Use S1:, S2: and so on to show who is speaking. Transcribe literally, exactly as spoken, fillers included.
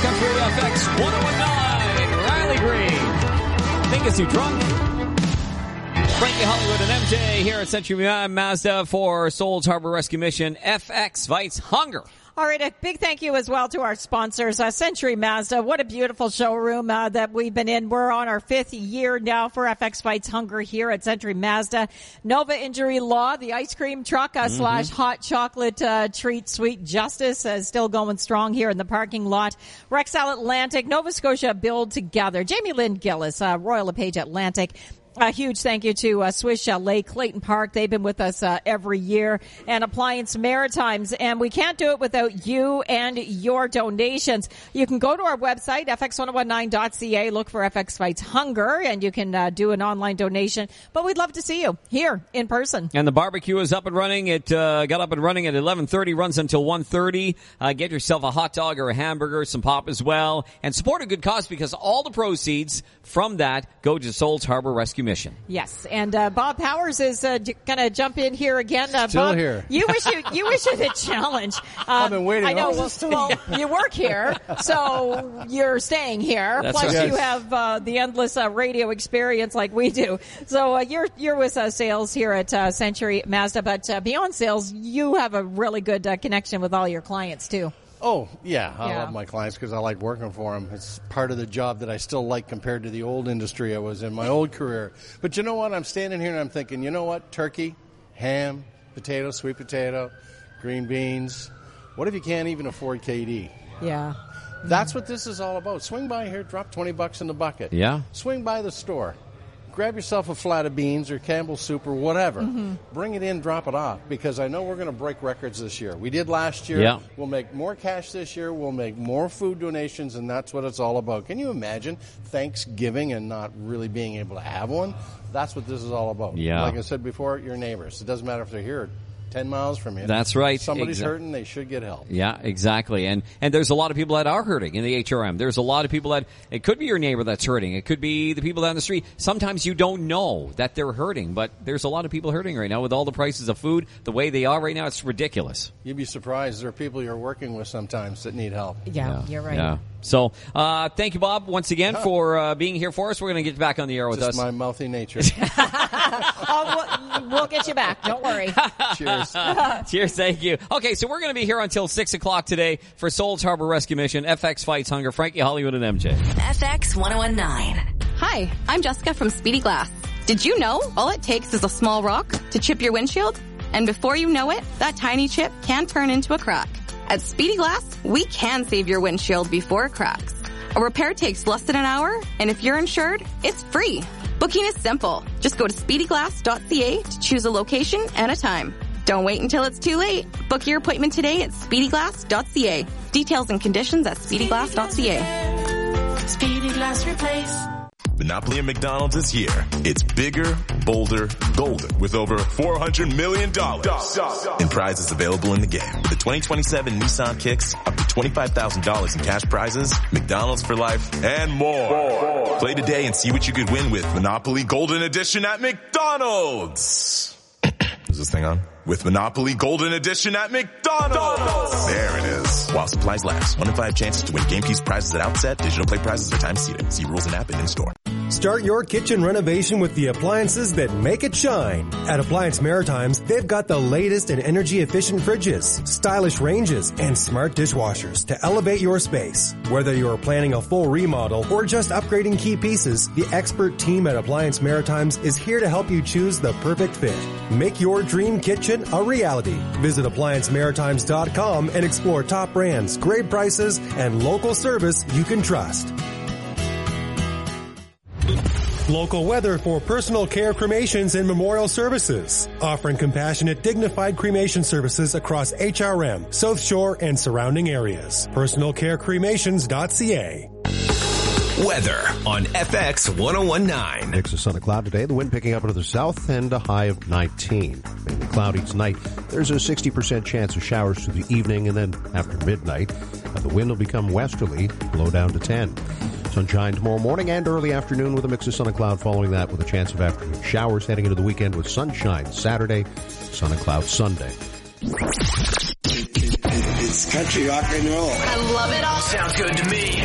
S1: Country F X one oh one nine, Riley Green. Think it's too drunk. Frankie Hollywood and M J here at Century Mazda for Souls Harbor Rescue Mission. F X fights hunger.
S2: All right, a big thank you as well to our sponsors, uh, Century Mazda. What a beautiful showroom uh, that we've been in. We're on our fifth year now for F X Fights Hunger here at Century Mazda. Nova Injury Law, the ice cream truck uh, mm-hmm. slash hot chocolate uh, treat Sweet Justice is still going strong here in the parking lot. Rexall Atlantic, Nova Scotia Build Together. Jamie Lynn Gillis, uh, Royal LePage Atlantic. A huge thank you to uh, Swiss Chalet, Clayton Park. They've been with us uh, every year. And Appliance Maritimes. And we can't do it without you and your donations. You can go to our website, f x one oh one nine dot c a, look for F X Fights Hunger, and you can uh, do an online donation. But we'd love to see you here in person.
S1: And the barbecue is up and running. It uh, got up and running at eleven thirty, runs until one thirty. Uh, get yourself a hot dog or a hamburger, some pop as well. And support a good cause because all the proceeds from that go to Souls Harbor Rescue Mission.
S2: Yes, and uh, Bob Powers is uh, j- going to jump in here again. Uh,
S3: Still
S2: Bob,
S3: here.
S2: You wish you you wish you had challenge. Um,
S3: I've been waiting.
S2: I know.
S3: Oh,
S2: Well, well, you work here, so you're staying here.
S1: That's
S2: Plus,
S1: right.
S2: you have uh, the endless uh, radio experience like we do. So uh, you're you're with uh, sales here at uh, Century Mazda, but uh, beyond sales, you have a really good uh, connection with all your clients too.
S3: Oh, yeah. I
S2: Yeah.
S3: love my clients because I like working for them. It's part of the job that I still like compared to the old industry I was in, my old career. But you know what? I'm standing here and I'm thinking, you know what? Turkey, ham, potato, sweet potato, green beans. What if you can't even afford K D?
S2: Yeah.
S3: That's what this is all about. Swing by here, drop twenty bucks in the bucket.
S1: Yeah.
S3: Swing by the store. Grab yourself a flat of beans or Campbell's soup or whatever. Mm-hmm. Bring it in, drop it off, because I know we're going to break records this year. We did last year.
S1: Yeah.
S3: We'll make more cash this year. We'll make more food donations, and that's what it's all about. Can you imagine Thanksgiving and not really being able to have one? That's what this is all about.
S1: Yeah.
S3: Like I said before, your neighbors. It doesn't matter if they're here ten miles from you.
S1: That's right.
S3: Somebody's
S1: Exact-
S3: hurting, they should get help.
S1: Yeah, exactly. And and there's a lot of people that are hurting in the H R M. There's a lot of people that, it could be your neighbor that's hurting. It could be the people down the street. Sometimes you don't know that they're hurting, but there's a lot of people hurting right now with all the prices of food, the way they are right now. It's ridiculous.
S3: You'd be surprised. There are people you're working with sometimes that need help.
S2: Yeah, you're right.
S1: Yeah. So, uh, thank you, Bob, once again for uh, being here for us. We're going to get back on the air with
S3: Just
S1: us.
S3: my mouthy nature.
S2: Oh, we'll, we'll get you back. Don't worry.
S3: Cheers.
S1: Cheers, thank you. Okay, so we're going to be here until six o'clock today for Souls Harbor Rescue Mission, F X Fights Hunger, Frankie Hollywood and M J.
S4: F X one oh one nine.
S5: Hi, I'm Jessica from Speedy Glass. Did you know all it takes is a small rock to chip your windshield? And before you know it, that tiny chip can turn into a crack. At Speedy Glass, we can save your windshield before it cracks. A repair takes less than an hour, and if you're insured, it's free. Booking is simple. Just go to speedy glass dot c a to choose a location and a time. Don't wait until it's too late. Book your appointment today at speedy glass dot c a. Details and conditions at speedy glass dot c a.
S6: Speedy Glass Replace.
S7: Monopoly at McDonald's is here. It's bigger, bolder, golden with over four hundred million dollars in prizes available in the game. The twenty twenty-seven Nissan Kicks, up to twenty-five thousand dollars in cash prizes, McDonald's for life, and more. Play today and see what you could win with Monopoly Golden Edition at McDonald's. Is this thing on? With Monopoly Golden Edition at McDonald's. There it is. While supplies last. One in five chances to win game piece prizes at outset. Digital play prizes are time seated. See rules and app and in store.
S8: Start your kitchen renovation with the appliances that make it shine. At Appliance Maritimes, they've got the latest in energy-efficient fridges, stylish ranges, and smart dishwashers to elevate your space. Whether you're planning a full remodel or just upgrading key pieces, the expert team at Appliance Maritimes is here to help you choose the perfect fit. Make your dream kitchen a reality. Visit appliance maritimes dot com and explore top brands, great prices, and local service you can trust. Local weather for personal care cremations and memorial services. Offering compassionate, dignified cremation services across H R M, South Shore, and surrounding areas. personal care cremations dot c a.
S9: Weather on F X one oh one nine.
S10: Mix of sun and cloud today. The wind picking up into the south and a high of nineteen. Mainly cloudy tonight. There's a sixty percent chance of showers through the evening and then after midnight. Uh, the wind will become westerly, low down to ten. Sunshine tomorrow morning and early afternoon with a mix of sun and cloud following that with a chance of afternoon showers heading into the weekend with sunshine Saturday, sun and cloud Sunday.
S7: It's
S6: It's country rock and roll.
S4: I love it all.
S9: Sounds good to me.